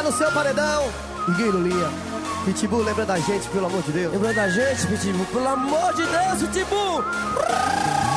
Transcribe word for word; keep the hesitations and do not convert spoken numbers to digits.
no seu paredão. Ninguém no linha. Pitbull, lembra da gente, pelo amor de Deus. Lembra da gente, Pitbull, pelo amor de Deus, Pitbull.